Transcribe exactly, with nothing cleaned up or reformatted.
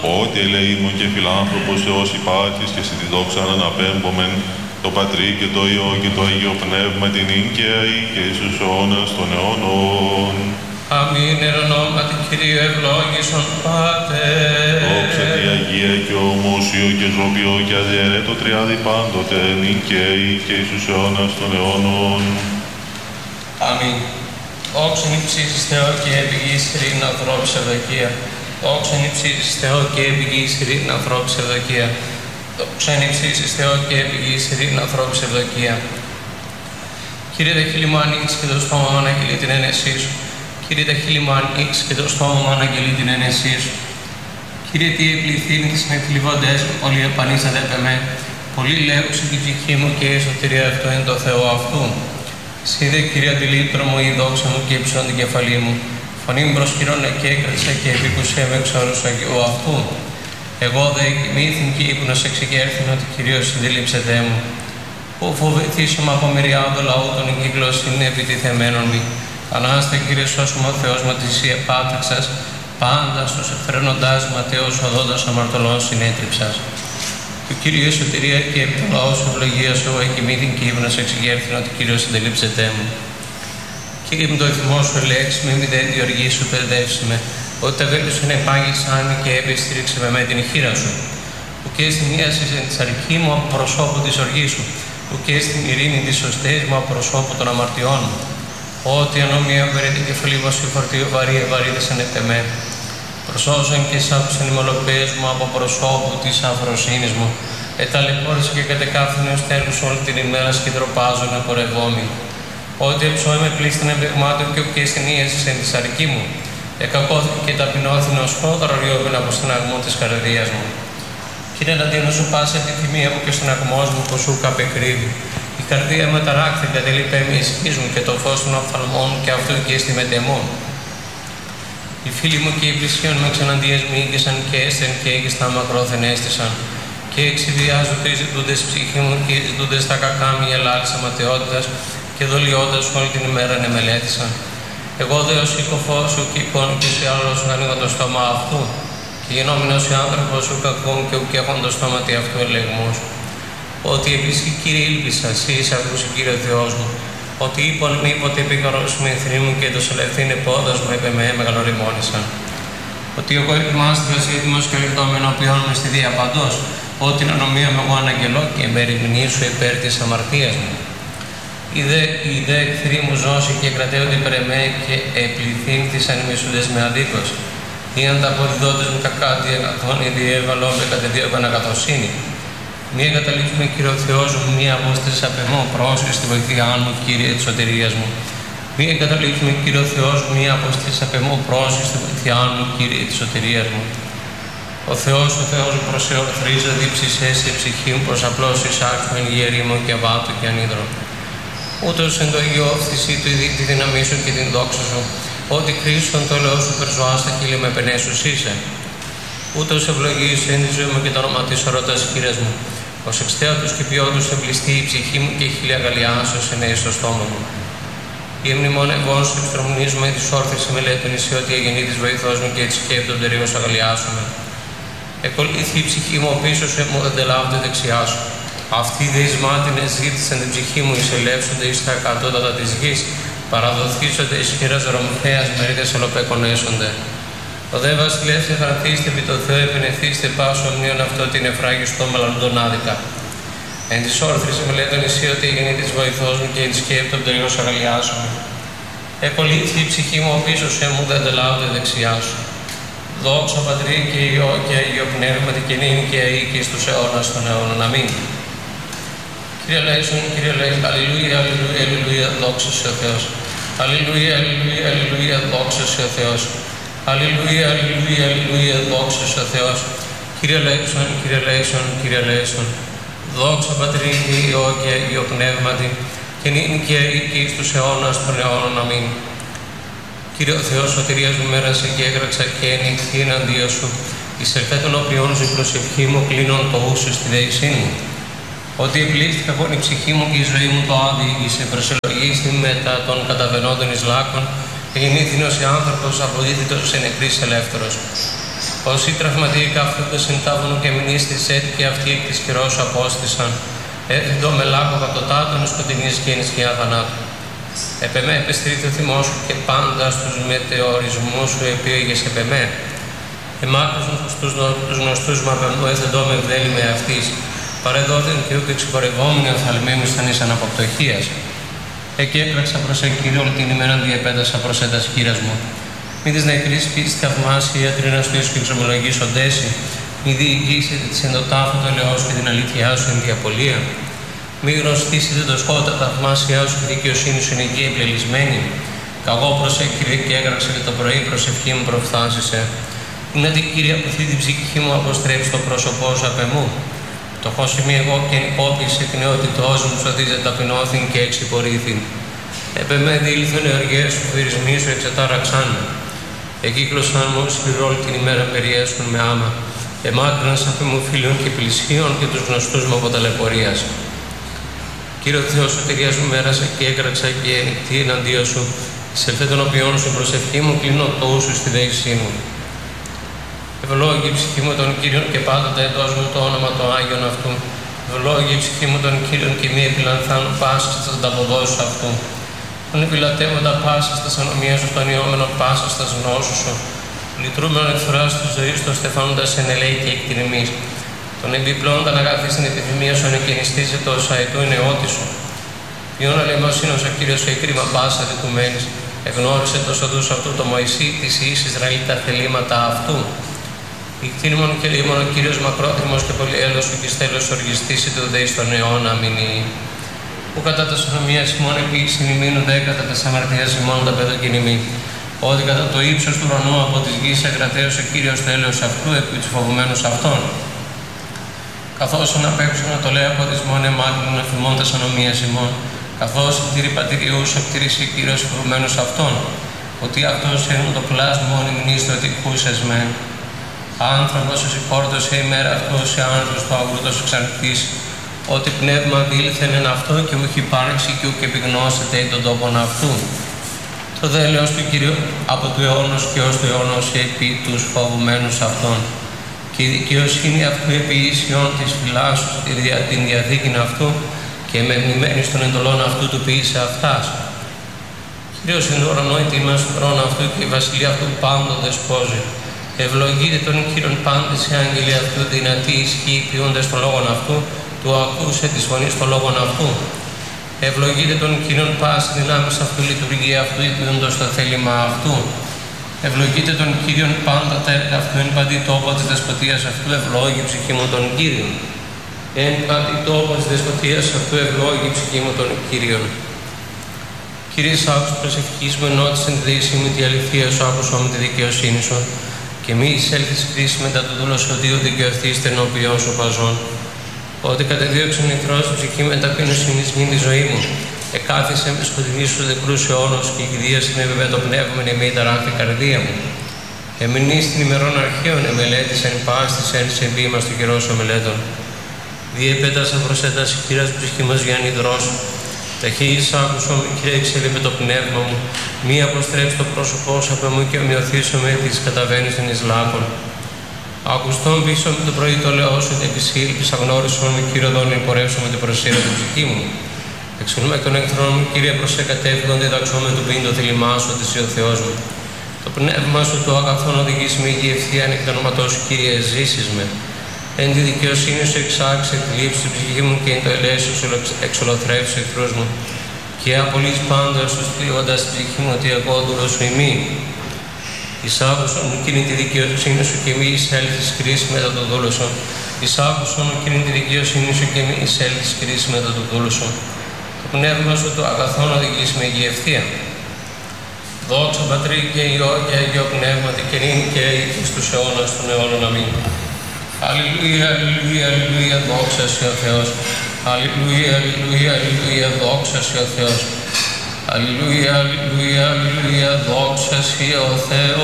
Ότι ελεήμων και φιλάνθρωπος Θεός υπάρχεις και σε τη δόξα αναπέμπομεν το Πατρί και το Υιό και το Αγίο Πνεύμα την ίνκαια ή και εις τους αιώνας των αιώνων. Αμήν εν ονόματι Κυρίου ευλόγησον Πάτερ. Δόξα τη Αγία και ομόσιο και ζωπιό και αδιαιρέτω τριάδι πάντοτε ίνκαια ή και εις τους αιώνας των αιώνων. Αμήν. Δόξαν υψίσεις Θεό και επιγείς ειρήνη ανθρώπης ευδοκία. Δόξαν υψίσεις Θεό και επιγείς ειρήνη ανθρώπης ευδοκία. Δόξαν υψίσεις Θεό και επιγείς ειρήνη ανθρώπης ευδοκία. Κύριε τα χείλη μου ανοίξει και το στόμα μου αναγγελεί την ένεσή σου. Κύριε τα χείλη μου ανοίξει και το στόμα μου αναγγελεί την ένεσή σου. Κύριε τι επληθύνεις με θλιβόντες μου, πολύ επανήσατε επ' εμέ. Πολύ λέγουσε την ψυχή μου και η σωτηρία αυτό είναι το Θεό αυτού. Συ δε Κύριε τη λύπτρο μου, η δόξα μου και ύψον την κεφαλή μου. Φωνή μου προσκυρώνε και έκραξε και επίκουσέ με εξ όρους του Αγίου αυτού. Εγώ δε κοιμήθην και ύπνος εξηκέρθην ότι Κυρίως συντελείψετε μου. Που φοβηθήσομαι από μυριάδο λαού των κύκλος είναι επιτιθεμένων μη. Ανάστε Κύριε σώσουμε ο Θεός μου της επάταξας, πάντα στους εφραίνοντάς ματέως οδόντας αμαρτωλών συνέτριψας. Του Κύριου η σωτηρία και επί του λαού σου ευλογία σου εκοιμήθην και ύπνος εξηκέρθην ότι Κύριος συντελείψετε μου. Κύριε μου το θυμό σου ελέξει με μη δεν διοργή σου παιδεύσει με, ότι τα βέλη σου είναι πάγισαν και επιστήριξε με με την χείρα σου. Που και στην ίαση της αρχή μου από προσώπου της οργής σου, που και στην ειρήνη της σωστές μου από προσώπου των αμαρτιών μου. Ότι ανομία περίτη κεφαλή μας σου φορτίο βαρύ ευαρύδεσαν επ' εμέ. Προσώσαν και σάπησαν οι μολοπαίες μου από προσώπου της αφροσύνης μου. Εταλαιπώρησε και κατεκάφθηνε ως τέλους όλη την ημέρα σκυδροπάζων απορευόμοι. Ότι εψώμε πλήστην εμπεγμάτων και ουκέ στην ίαση εν της αρική μου. Εκακώθηκε και ταπεινώθην ως φόδωρο ριόβεν από στεναγμό της καρδίας μου. Κύριε εναντίον σου πάσα επιθυμία μου και στεναγμός μου που σου καπεκρύβει. Η καρδία με ταράκθη κατελείπε με ισχύς μου και το φως των οφθαλμών και αυτού και στη μετεμών. Οι φίλοι μου και οι πλησίον με εξαναντίες μου ήγησαν και έστεν και ήγησαν μακρόθεν έστησαν. Και εξηδιάζω και ζητούντες ψυχή μου και ζητούντες τα κακά μου η ελάλης αματαιότητας και δολιώντας όλη την ημέρα να μελέτησαν. Εγώ δε ως οικοφός σου και εικόνου και σε άλλο σου ανοίγω το στόμα αυτού. Και γινόμενος οι άνθρωπος σου κακούν και ουκ έχουν το στόμα τι αυτού ελεγμούς. Ότι επίσης Κύριε ήλπισα, εσύ είσαι ακούσει Κύριε Θεός μου. Ότι είπον μη ποτέ επικαρός με εθνή μου και το σελευθύνε πόδας μου επ' εμέ μεγαλοριμόνησαν. Ότι εγώ ετοιμάστηκας έτοιμος και λεπτόμενο ποιόν με στη δία παντός. Ότι την ανομία με εγώ αναγγελώ και με ερημηνήσω υπέρ της αμαρτίας μου. Οι δε εχθροί μου ζώσει και κρατέονται υπέρ εμέ και επληθύνθησαν οι μισούντες με αδίκως. Οι ανταποδιδότες μου κακά διαγαθών, οι διέβαλό με κατεδίωκαν αγαθοσύνη. Μη εγκαταλείψουμε, Κύριο Θεός μου, μία απόσταση απ' εμώ, πρόσχεσαι στη βοηθειά μου, Κύριε της σωτηρίας μου. Μη εγκαταλείψουμε, Κύριο Θεός μου, μία απόσταση απ' εμώ, πρόσχεσαι στη βοηθειά μου, Κύριε της σωτηρίας μου. Ο Θεός, ο Θεός μου προσεορθρίζα, δίψησέ σε ψυχή μου, προς απλώς εισάξου εν γέρι μου και βάτου και ανίδρο. Ούτως εν το Υιό φθησί του ειδεί τη δύναμή σου και την δόξα σου, ότι Κρίστον το ελαιό σου περζωά στα χείλη με πενέσους είσαι. Ούτως ευλογείς εν τη ζωή μου και το όνομα της ορώτας Κύριας μου. Ως εξτέατος και ποιότος εμπληστεί η ψυχή μου και η χίλια αγαλιάσεως ενέει στο στόμα μου. Η εμνημόν ευών σου εξτρομνίζουμε της όρθης μελέτων εσύ ότι εγενή της βοηθός μου και της σκέπτων τερίως αγαλιάσουμε. Εκολύθη η ψυχή μου πίσω σου μου δεν τελάβονται δεξιά σου. Αυτοί οι δεισμάτινες ζήτησαν την ψυχή μου εισελεύσονται εις τα εκατότατα της γης, παραδοθήσονται εις χειράς ρομφέας μερίδες ελοπεκονέσονται. Ο δε βασιλεύς εθανθήστε επί το Θεό επενεθήστε πάσο ομνίον αυτό την εφράγιστο μελαντών άδικα. Εν της όρθρης μελέτων εσύ ότι εγενή της βοηθός μου και εν της σκέπτων τελείως αγαλιάσουμε. Εκολύθη η ψυχή μου πίσω σου μου δεν τελάβονται δεξιά σου. Δόξα Πατρί και Υιό και Αγίο Πνεύματι και νυν και αεί και στους αιώνας των αιώνων. Αμήν. Κύριε Λέησον, Κύριε Λέησον, αλληλούια, αλληλούια, αλληλούια, δόξα σε ο Θεός. Αλληλούια, αλληλούια, αλληλούια, δόξα σε ο Θεός. Αλληλούια, αλληλούια, αλληλούια, δόξα σε ο Θεός. Κύριε Λέησον, Κύριε Λέησον, Κύριε Λέησον, δόξα Πατρί και Υιό και Αγίο Πνεύματι και νυν και αεί και στους αιώνας των αιώνων. Αμήν. Κύριε ο Θεός, σωτηρίας μου μέρασε και έγραξα και ενηχθεί εναντία σου. Εις ελθέ των οποίων σου η προσευχή μου κλείνων το ούσου στη δέησή μου. Ότι επλήχθηκα από την ψυχή μου και η ζωή μου το άδειγησε, προσελογίστη μετά των καταβαινόντων εις λάκων, και γεννήθην ως άνθρωπος αποδίδυτος σε νεκρής ελεύθερος. Όσοι τραυματίε καύτονται συν τάβωνο και μηνύστης έτυχε αυτοί εκ της χειρός απόστησαν. Έφυντο με λάκκο καπτωτάτων σκοτεινής γέννης και αθανάτου. Επεμέ επεστρίτω θυμό σου και πάντα στους μετεωρισμούς σου επίεγες επεμέ. Εμάκρυσαν στους γνωστούς μαρκανού έφεντο με βδέλη με αυτής. Παρεδόθεν και ούκ εξυπορευόμενοι οφθαλμένους ήταν εις αναποπτωχίας. Εκεί έκραξα προς Κύριον την ημέραν διεπέτασα προς έντας χείρας μου. Μη της νεκρής πίστης θαυμάσια τρίνας του ίσου και εξομολογής οντέση. Μη διηγήσετε της εντοτάφου το ελαιός και την αλήθειά σου εν διαπολία. Μη γνωστήσετε το σκότα τα θαυμάσια σου και δικαιοσύνη σου είναι εκεί εμπλελισμένη. Καγώ προσέκυρε και έγραψε και το πρωί προσευχή μου προφθάσισε. Είναι την Κύριε από αυτή την ψυχή μου αποστρέψει το πρόσωπό σου απ' εμού. Φτωχός είμαι εγώ και εν υπόπληση την νεότητός μου σωθίζε ταπεινώθην και εξυπορήθην. Επ' εμέ διήλθον οι οργές σου, φυρισμοί σου εξετάραξάν με. Εκύκλωσαν μου σκληρό όλη την ημέρα περιέσχουν με άμα. Εμάκρυνας απ' μου φίλων και πλησίων και τους γνωστούς μου από ταλαιπωρίας. Κύριο Θεό σωτηρίας μου μέρασα και έκραξα και ενικτή εναντίον σου. Σε ελθέ των οποίων σου προσευχή μου κλείνω το ούσου στη δέησή μου. Ευλόγη η ψυχή μου των Κύριων και πάντοτε εντός μου το όνομα το Άγιον αυτού. Ευλόγη η ψυχή μου των Κύριων και μη επιλανθάνω πάσα στα ανταποδόσεις αυτού. Τον επιλατεύοντα πάσα στα ανομία σου, τον ιόμενο πάσα στα γνώσου σου. Λυτρούμενον εκφράς τη ζωή του, στεφάνοντα εν ελέη και εκτιμής. Τον επιπλώνοντα να αγαθή στην επιθυμία σου, ανεκκαινιστήσε το σαϊτού νεότη σου. Ποιον αλεμοσύνο ο Κύριος σε κρίμα πάσα δικουμένης. Εγνώρισε το οδούς αυτού το Μωυσή, τη εις Ισραήλ τα θελήματα αυτού. Ικτήνιμον και λίμον ο Κύριος μακρόθυμος και πολυέλος σου και στέλος οργιστήσει του δέη στον αιώνα αμυνή. Που κατά τα σωνομία ημών επίσης ημίνου δέκατα τα αμαρτίας ημών τα παιδοκινημή. Ότι κατά το ύψος του ουρανού από της γης εκρατέωσε ο Κύριος τέλος αυτού επί τους φοβουμένους αυτών. Καθώς αναπέξουν να το λέει από τις μόνοι εμάκρυνων εφημών τα σωνομίας ημών. Καθώς τήρη πατηριούς εκτήρησε Κύριος φοβουμένους αυτών. Ότι αυτός είναι το πλάσμα όνει μνήστο ότι χούσες μεν. Άνθρωπος ως υπόρτωσε ημέρα αυτός σε άνθρωπος του αγρούτος εξαρκτής. Ότι πνεύμα δήλθεν εν αυτό και ούχ υπάρξει και ούχ επιγνώσεται τον τόπον αυτού. Το δέλεος του Κυρίου από του αιώνος και ως του αιώνος επί τους φοβουμένους αυτών. Και η δικαιοσύνη αυτού επί ίσιον της φυλάς την διαθήκην αυτού και με μνημένη των εντολών αυτού του ποιήσε αυτάς. Κύριος είναι ουρανό η τιμά στον θρόνο αυτού και η βασιλεία αυτού πάντων δεσπόζει. Ευλογείτε τον Κύριον πάντες οι άγγελοι αυτού δυνατοί ισχύοι ποιούντες των λόγων αυτού, του ακούσε της φωνής των λόγων αυτού. Ευλογείτε τον Κύριον πάση δυνάμεις αυτού, λειτουργία αυτού, ποιούντος το θέλημα αυτού. Ευλογείτε τον Κύριον πάντα τα έργα αυτού, εν παντή τόπο της δεσποτείας αυτού, ευλόγη η ψυχή μου τον Κύριον. Εν παντή τόπο της δεσποτείας αυτού, ευλόγη η ψυχή μου τον Κύριον. Κύριε, άκουσα προσευχής μου, ενώτησεν τη δύση μου τη αληθεία σου, άκουσα με τη δικαιοσύνη σου. Και μη εισέλθεις κρίση μετά του δούλου οδείου δικαιωθείς ενώπιον σου παζών. Ότι κατεδίωξε ο εχθρός την ψυχή με ταπείνωση νησμήν τη ζωή μου. Εκάθισε με σκοτεινή σου δεκρούς αιώνος και εκδίασε με βέβαια το πνεύμα με μη ταράχθη καρδία μου. Εμεινείς την ημερών αρχαίων εμελέτησεν πάστης εν σε βήμα στο καιρό σου μελέτων. Διεπέτασα προσέταση χείρας ψυχή μας για νηδρός. Ταχύης άκουσο με Κύριε εξελί με το πνεύμα μου, μη αποστρέψει το πρόσωπό σου από μου και ομοιωθήσω με της καταβαίνεις εν εις λάκων. Ακουστόν πίσω με το πρωί το λαιό σου και επισήλπης αγνώρισον με Κύριο δόνη πορεύσω με την προσήρα την ψυχή μου. Εξονούμε εκ των εχθρών μου Κύριε προσεκατεύγον διδαξώ με του πίν το θελημά σου ότι είσαι ο Θεός μου. Το πνεύμα σου το αγαθόν οδηγείς με υγιή ευθεία εν εκ του ονόματός σου Κύριε ζήσεις με. Εν τη δικαιοσύνη σου εξάξε τη λήψη στην ψυχή μου και εν το ελέησο σου εξολοθρεύσει εχθρούς μου. Και απολύς πάντα σου στήλοντας την ψυχή μου ότι εγώ δούλος σου ημί. Εισάκουσον μου εκείνη τη δικαιοσύνη σου και μη εισέλθεις κρίση μετά το δούλο σου. Εισάκουσον μου εκείνη τη δικαιοσύνη σου και μη εισέλθεις κρίση μετά το δούλο σου. Το πνεύμα σου το αγαθόν οδηγείς με υγιή ευθεία. Δόξα Πατρί και Υιό και Αγίο Πνεύματι και νυν και εις τους αιώνας των αιώνων. Αμήν. Αλληλούια, αλληλούια, αλληλούια, δόξα σε ο Θεός. Αλληλούια, αλληλούια, αλληλούια, δόξα σε ο Θεός. Αλληλούια, αλληλούια, αλληλούια, δόξα σε ο Θεός.